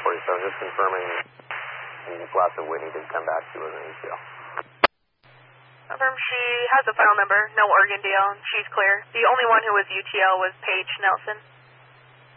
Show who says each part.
Speaker 1: 47, just confirming last of Whitney did come back. She was an ACL.
Speaker 2: Confirm she has a final number, no organ deal, she's clear. The only one who was UTL was Paige Nelson.